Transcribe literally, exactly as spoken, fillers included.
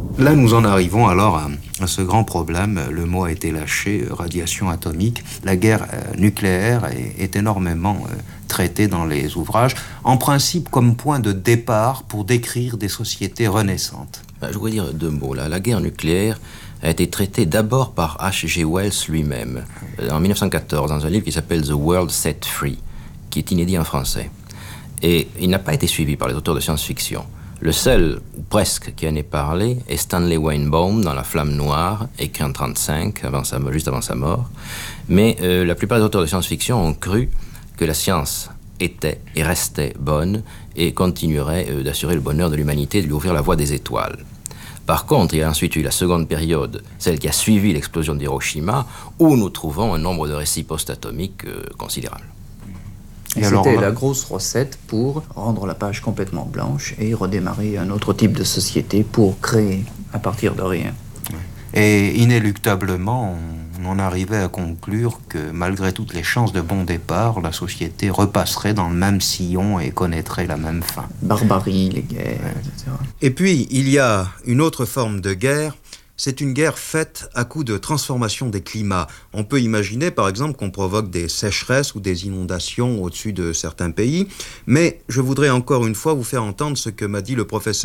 Là, nous en arrivons alors à, à ce grand problème. Le mot a été lâché, euh, radiation atomique. La guerre euh, nucléaire est, est énormément euh, traitée dans les ouvrages, en principe comme point de départ pour décrire des sociétés renaissantes. Je voudrais dire deux mots là. La guerre nucléaire a été traitée d'abord par H G Wells lui-même, en mille neuf cent quatorze, dans un livre qui s'appelle The World Set Free, qui est inédit en français. Et il n'a pas été suivi par les auteurs de science-fiction. Le seul, ou presque, qui en ait parlé est Stanley Weinbaum dans La Flamme Noire, écrit en trente-cinq, avant sa, juste avant sa mort. Mais euh, la plupart des auteurs de science-fiction ont cru que la science était et restait bonne et continuerait euh, d'assurer le bonheur de l'humanité, de lui ouvrir la voie des étoiles. Par contre, il y a ensuite eu la seconde période, celle qui a suivi l'explosion d'Hiroshima, où nous trouvons un nombre de récits post-atomiques euh, considérable. Et c'était la grosse recette pour rendre la page complètement blanche et redémarrer un autre type de société pour créer à partir de rien. Et inéluctablement, on en arrivait à conclure que malgré toutes les chances de bon départ, la société repasserait dans le même sillon et connaîtrait la même fin. Barbarie, les guerres, ouais. et cetera. Et puis, il y a une autre forme de guerre. C'est une guerre faite à coup de transformation des climats. On peut imaginer, par exemple, qu'on provoque des sécheresses ou des inondations au-dessus de certains pays. Mais je voudrais encore une fois vous faire entendre ce que m'a dit le professeur